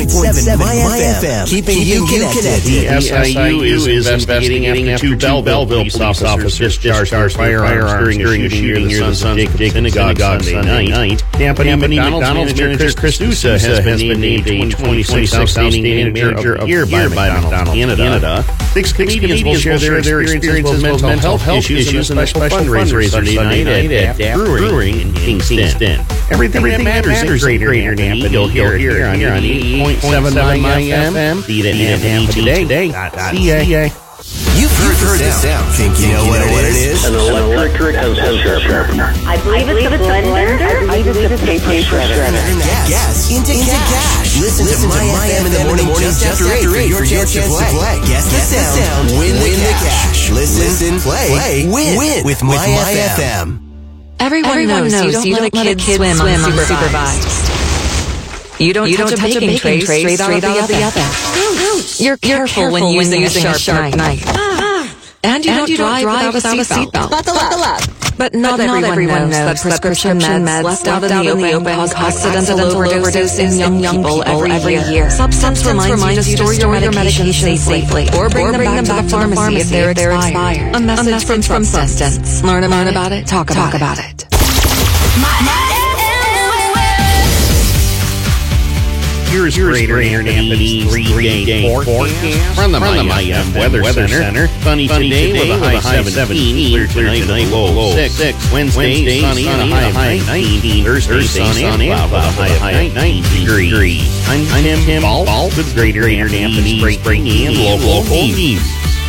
101.7 MyFM. Keeping you connected. The SIU is investigating after two Belleville police officers discharged firearms during a shooting near the Sons of Jacob Synagogue Sunday night. Tampany McDonald's manager Chris Sousa has been named 2026 Outstanding Manager of the Year by McDonald's Canada. 6 comedians will share their experiences with mental health issues in a special fundraiser Sunday night at Daft Brewing in Kingston. Everything that matters is greater Nampany. You'll hear here on 88.7 MyFM. See it at Nampany today.ca. You've heard the sound. Think you know what it is? An electric pencil sharpener. I believe it's a blender. I believe it's a paper shredder. Gas into cash. Listen to MyFM in the morning just after 8 for your chance to play. Guess the sound. Win the cash. Listen, play, win with MyFM. Everyone knows you don't let a kid swim unsupervised. You don't touch a baking tray straight out of the oven. You're careful when using a sharp knife. And you don't drive without a seatbelt. Buckle up. But not everyone knows that prescription meds left out in the open cause accidental overdose in young people every year. Substance reminds you to store your medication safely or bring them back to the pharmacy if they're expired. A message from Substance. Learn about it, talk about it. Here's Greater Nampany's 3-day forecast from the MyFM Weather Center. Sunny today with a high of 17. Clear tonight, low 6. Wednesday, sunny and a high of 19. Thursday, sunny and cloud with a high of 19 degrees. I'm Tim Ball with Greater Nampany's breaking and local news.